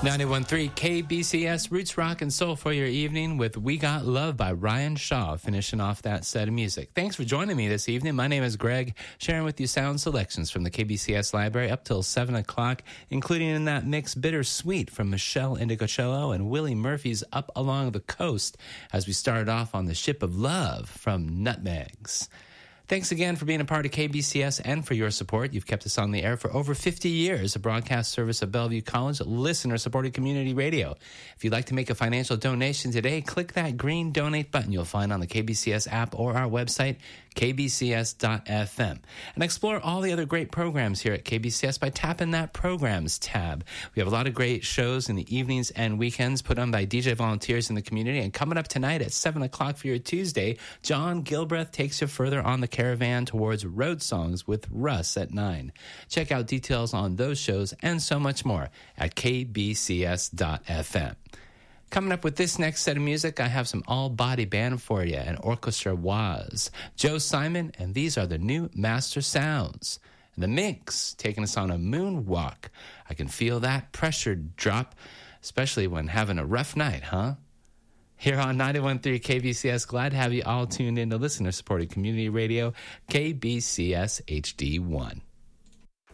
91.3 KBCS Roots Rock and Soul for your evening with We Got Love by Ryan Shaw, finishing off that set of music. Thanks for joining me this evening. My name is Greg, sharing with you sound selections from the KBCS library up till 7 o'clock, including in that mix Bittersweet from Michelle Indigocello and Willie Murphy's Up Along the Coast, as we started off on the Ship of Love from Nutmegs. Thanks again for being a part of KBCS and for your support. You've kept us on the air for over 50 years, a broadcast service of Bellevue College, listener-supported community radio. If you'd like to make a financial donation today, click that green donate button you'll find on the KBCS app or our website, kbcs.fm. And explore all the other great programs here at KBCS by tapping that Programs tab. We have a lot of great shows in the evenings and weekends put on by DJ volunteers in the community. And coming up tonight at 7 o'clock for your Tuesday, John Gilbreth takes you further on the caravan towards Road Songs with Russ at 9. Check out details on those shows and so much more at kbcs.fm. Coming up with this next set of music, I have some all-body band for you, and Orchestra Was, Joe Simon, and these are the new Master Sounds. And the Minx taking us on a moonwalk. I can feel that pressure drop, especially when having a rough night, huh? Here on 91.3 KBCS, glad to have you all tuned in to listener-supported community radio, KBCS HD1.